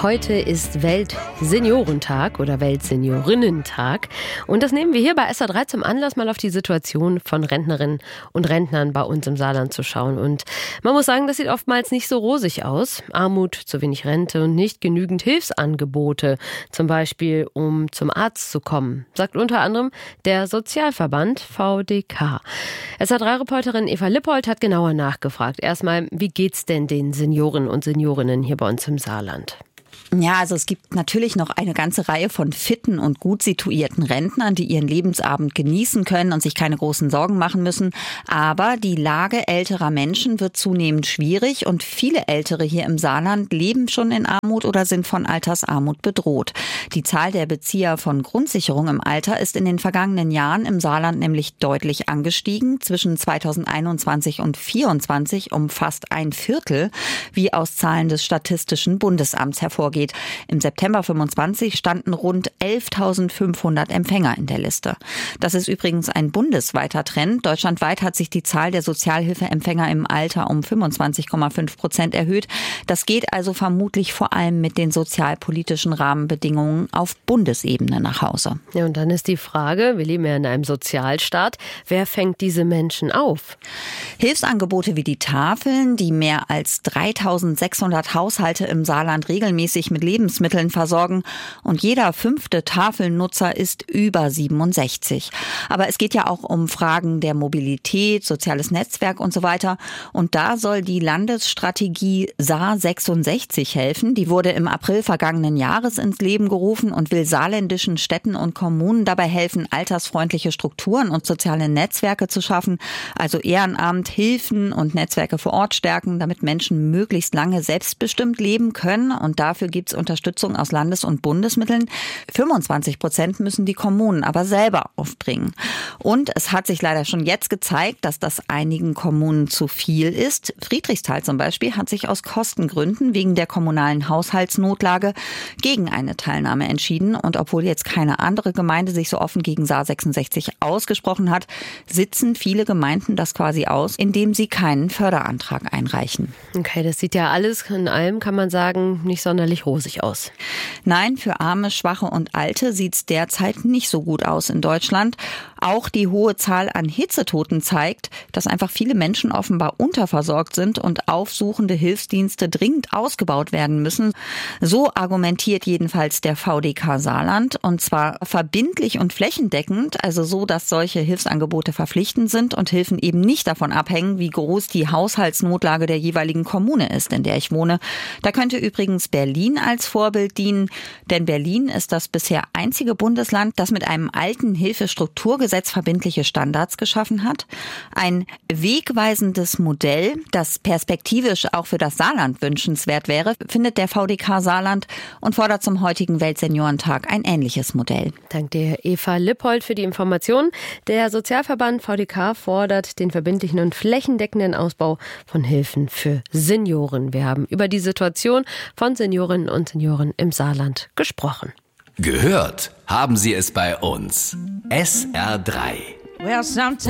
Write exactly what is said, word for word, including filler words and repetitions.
Heute ist Weltseniorentag oder Weltseniorinnentag und das nehmen wir hier bei S R drei zum Anlass, mal auf die Situation von Rentnerinnen und Rentnern bei uns im Saarland zu schauen. Und man muss sagen, das sieht oftmals nicht so rosig aus. Armut, zu wenig Rente und nicht genügend Hilfsangebote, zum Beispiel um zum Arzt zu kommen, sagt unter anderem der Sozialverband V D K. S R drei Reporterin Eva Lippold hat genauer nachgefragt. Erstmal, wie geht's denn den Senioren und Seniorinnen hier bei uns im Saarland? Ja, also es gibt natürlich noch eine ganze Reihe von fitten und gut situierten Rentnern, die ihren Lebensabend genießen können und sich keine großen Sorgen machen müssen. Aber die Lage älterer Menschen wird zunehmend schwierig und viele Ältere hier im Saarland leben schon in Armut oder sind von Altersarmut bedroht. Die Zahl der Bezieher von Grundsicherung im Alter ist in den vergangenen Jahren im Saarland nämlich deutlich angestiegen. Zwischen zweitausendeinundzwanzig und zweitausendvierundzwanzig um fast ein Viertel, wie aus Zahlen des Statistischen Bundesamts hervorgeht. Im September fünfundzwanzig standen rund elftausendfünfhundert Empfänger in der Liste. Das ist übrigens ein bundesweiter Trend. Deutschlandweit hat sich die Zahl der Sozialhilfeempfänger im Alter um fünfundzwanzig Komma fünf Prozent erhöht. Das geht also vermutlich vor allem mit den sozialpolitischen Rahmenbedingungen auf Bundesebene nach Hause. Ja, und dann ist die Frage, wir leben ja in einem Sozialstaat, wer fängt diese Menschen auf? Hilfsangebote wie die Tafeln, die mehr als dreitausendsechshundert Haushalte im Saarland regelmäßig mit Lebensmitteln versorgen und jeder fünfte Tafelnutzer ist über siebenundsechzig. Aber es geht ja auch um Fragen der Mobilität, soziales Netzwerk und so weiter. Und da soll die Landesstrategie Saar sechsundsechzig helfen. Die wurde im April vergangenen Jahres ins Leben gerufen und will saarländischen Städten und Kommunen dabei helfen, altersfreundliche Strukturen und soziale Netzwerke zu schaffen, also Ehrenamt, Hilfen und Netzwerke vor Ort stärken, damit Menschen möglichst lange selbstbestimmt leben können. Und dafür gibt es Unterstützung aus Landes- und Bundesmitteln. fünfundzwanzig Prozent müssen die Kommunen aber selber aufbringen. Und es hat sich leider schon jetzt gezeigt, dass das einigen Kommunen zu viel ist. Friedrichsthal zum Beispiel hat sich aus Kostengründen wegen der kommunalen Haushaltsnotlage gegen eine Teilnahme entschieden. Und obwohl jetzt keine andere Gemeinde sich so offen gegen Saar sechsundsechzig ausgesprochen hat, sitzen viele Gemeinden das quasi aus, indem sie keinen Förderantrag einreichen. Okay, das sieht ja alles in allem, kann man sagen, nicht sonderlich rosig aus. Nein, für Arme, Schwache und Alte sieht es derzeit nicht so gut aus in Deutschland. Auch die hohe Zahl an Hitzetoten zeigt, dass einfach viele Menschen offenbar unterversorgt sind und aufsuchende Hilfsdienste dringend ausgebaut werden müssen. So argumentiert jedenfalls der V D K Saarland, und zwar verbindlich und flächendeckend, also so, dass solche Hilfsangebote verpflichtend sind und Hilfen eben nicht davon abhängen, wie groß die Haushaltsnotlage der jeweiligen Kommune ist, in der ich wohne. Da könnte übrigens Berlin als Vorbild dienen, denn Berlin ist das bisher einzige Bundesland, das mit einem alten Hilfestrukturgesetz verbindliche Standards geschaffen hat. Ein wegweisendes Modell, das perspektivisch auch für das Saarland wünschenswert wäre, findet der V D K Saarland und fordert zum heutigen Weltseniorentag ein ähnliches Modell. Dank dir, Eva Lippold, für die Information. Der Sozialverband V D K fordert den verbindlichen und flächendeckenden Ausbau von Hilfen für Senioren. Wir haben über die Situation von Seniorinnen und Senioren im Saarland gesprochen. Gehört haben Sie es bei uns. S R drei. Well,